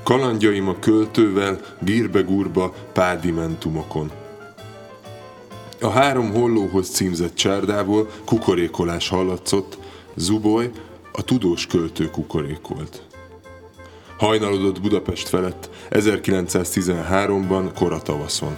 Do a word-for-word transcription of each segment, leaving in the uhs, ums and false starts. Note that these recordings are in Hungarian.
Kalandjaim a költővel, gírbe-gurba pádimentumokon. A Három hollóhoz címzett csárdából kukorékolás hallatszott, Zuboly, a tudós költő kukorékolt. Hajnalodott Budapest felett ezerkilencszáztizenháromban koratavaszon.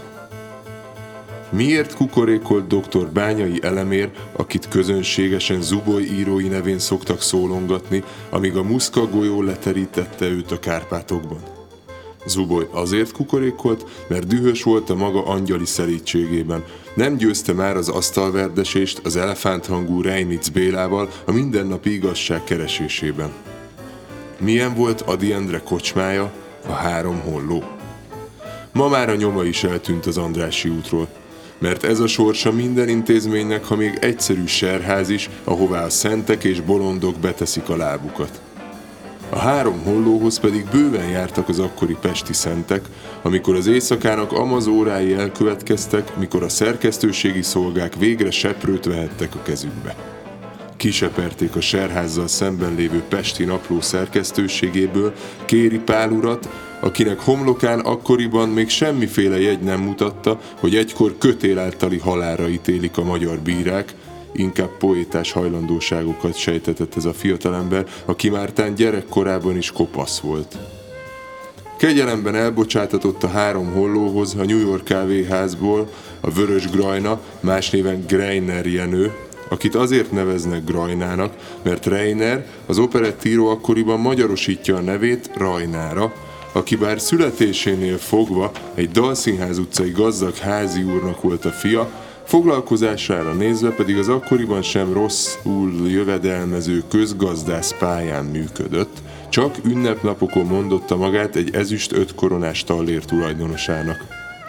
Miért kukorékolt doktor Bányai Elemér, akit közönségesen Zuboly írói nevén szoktak szólongatni, amíg a Muszka golyó leterítette őt a Kárpátokban? Zuboly azért kukorékolt, mert dühös volt a maga angyali szelídségében. Nem győzte már az asztalverdesést az elefánthangú Reinic Bélával a mindennapi igazság keresésében. Milyen volt Ady Endre kocsmája, a Három holló? Ma már a nyoma is eltűnt az Andrássy útról, mert ez a sorsa minden intézménynek, ha még egyszerű serház is, ahová a szentek és bolondok beteszik a lábukat. A Három hollóhoz pedig bőven jártak az akkori pesti szentek, amikor az éjszakának amazórái elkövetkeztek, mikor a szerkesztőségi szolgák végre seprőt vehettek a kezükbe. Kiseperték a serházzal szemben lévő pesti napló szerkesztőségéből Kéri Pál urat, akinek homlokán akkoriban még semmiféle jegy nem mutatta, hogy egykor kötél általi halálra ítélik a magyar bírák, inkább poétás hajlandóságokat sejtetett ez a fiatalember, aki mártán gyerekkorában is kopasz volt. Kegyelemben elbocsátatott a Három hollóhoz a New York kávéházból a Vörös Grajna, más néven Greiner Jenő, akit azért neveznek Grajnának, mert Reiner, az operettíró akkoriban magyarosítja a nevét Rajnára, aki bár születésénél fogva egy Dalszínház utcai gazdag házi úrnak volt a fia, foglalkozására nézve pedig az akkoriban sem rosszul jövedelmező közgazdász pályán működött, csak ünnepnapokon mondotta magát egy ezüst ötkoronás tallér tulajdonosának.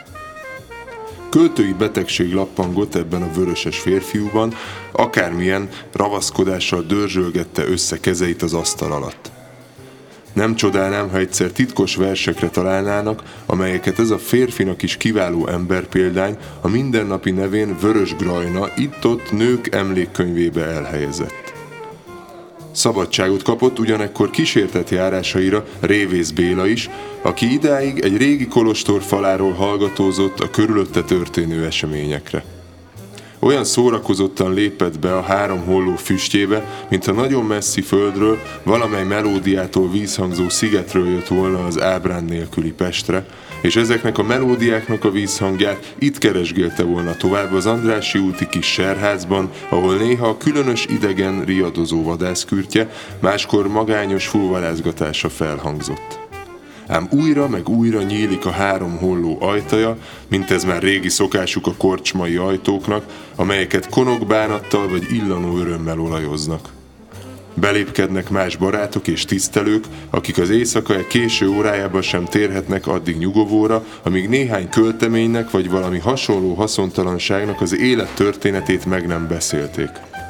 Költői betegség lappangott ebben a vöröses férfiúban, akármilyen ravaszkodással dörzsölgette össze kezeit az asztal alatt. Nem csodálnám, ha egyszer titkos versekre találnának, amelyeket ez a férfinak is kiváló emberpéldány a mindennapi nevén Vörös Grajna itt-ott nők emlékkönyvébe elhelyezett. Szabadságot kapott ugyanekkor kísértett járásaira Révész Béla is, aki idáig egy régi kolostor faláról hallgatózott a körülötte történő eseményekre. Olyan szórakozottan lépett be a Három holló füstjébe, mintha nagyon messzi földről, valamely melódiától vízhangzó szigetről jött volna az ábrán nélküli Pestre, és ezeknek a melódiáknak a vízhangját itt keresgélte volna tovább az Andrássy úti kis serházban, ahol néha a különös idegen riadozó vadászkürtje, máskor magányos fullvarázgatása felhangzott. Ám újra meg újra nyílik a Három holló ajtaja, mint ez már régi szokásuk a korcsmai ajtóknak, amelyeket konokbánattal vagy illanó örömmel olajoznak. Belépkednek más barátok és tisztelők, akik az éjszaka késő órájában sem térhetnek addig nyugovóra, amíg néhány költeménynek vagy valami hasonló haszontalanságnak az élettörténetét meg nem beszélték.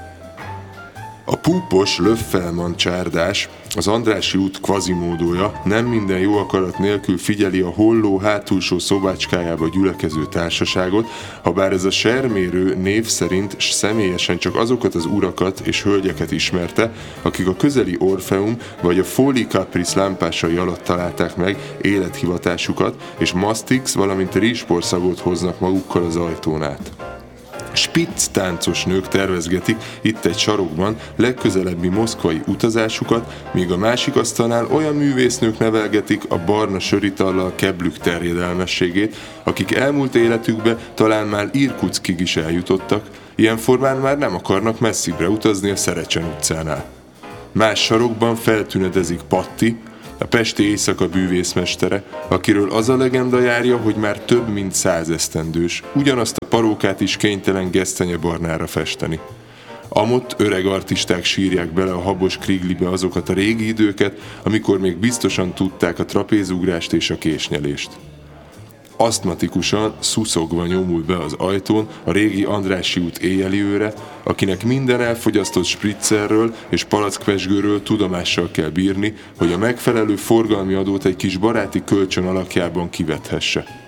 A púpos Löffelman csárdás, az Andrássy út kvazimódója nem minden jó akarat nélkül figyeli a holló hátulsó szobácskájába gyülekező társaságot, habár ez a sermérő név szerint s személyesen csak azokat az urakat és hölgyeket ismerte, akik a közeli Orfeum vagy a Foli Caprice lámpásai alatt találták meg élethivatásukat, és masztix, valamint rizsporszagot hoznak magukkal az ajtón át. Spitz táncos nők tervezgetik itt egy sarokban legközelebbi moszkvai utazásukat, míg a másik asztalnál olyan művésznők nevelgetik a barna söritallal keblük terjedelmességét, akik elmúlt életükbe talán már Irkutskig is eljutottak, ilyen formán már nem akarnak messzibre utazni a Szerecsen utcánál. Más sarokban feltünedezik Patti, a pesti éjszaka bűvészmestere, akiről az a legenda járja, hogy már több mint száz esztendős, ugyanazt a parókát is kénytelen gesztenyebarnára festeni. Amott öreg artisták sírják bele a habos kriglibe azokat a régi időket, amikor még biztosan tudták a trapézugrást és a késnyelést. Asztmatikusan, szuszogva nyomul be az ajtón a régi Andrássy út éjjeli őre, akinek minden elfogyasztott spritzerről és palackpezsgőről tudomással kell bírni, hogy a megfelelő forgalmi adót egy kis baráti kölcsön alakjában kivethesse.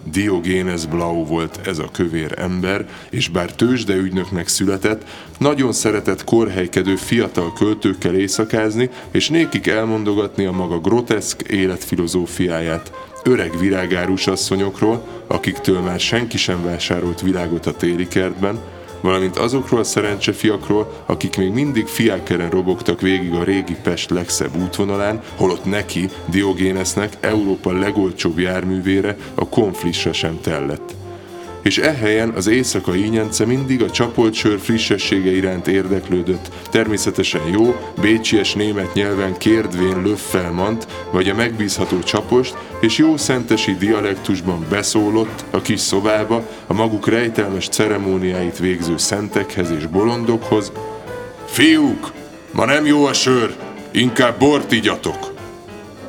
Diogenes Blau volt ez a kövér ember, és bár tőzsdeügynöknek született, nagyon szeretett korhelykedő fiatal költőkkel éjszakázni, és nékik elmondogatni a maga groteszk életfilozófiáját, öreg virágárus asszonyokról, akiktől már senki sem vásárolt világot a téli kertben, valamint azokról a szerencsefiakról, akik még mindig fiákeren robogtak végig a régi Pest legszebb útvonalán, holott neki, Diogenesnek, Európa legolcsóbb járművére, a konflissra sem tellett. És ehelyen az éjszaka ínyence mindig a csapolt sör frissessége iránt érdeklődött, természetesen jó, bécsies német nyelven kérdvén löffelmant, vagy a megbízható csapost, és jó szentesi dialektusban beszólott a kis szobába a maguk rejtelmes ceremóniáit végző szentekhez és bolondokhoz: fiúk, ma nem jó a sör, inkább bort igyatok!